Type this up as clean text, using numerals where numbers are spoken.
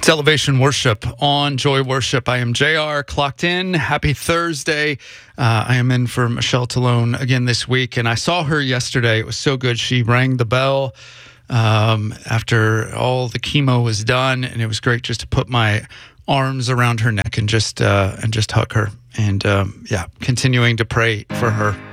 It's Elevation Worship on Joy Worship. I am JR, clocked in. Happy Thursday. I am in for Michelle Talone again this week, and I saw her yesterday. It was so good. She rang the bell after all the chemo was done, and it was great just to put my arms around her neck and just hug her. And continuing to pray for her.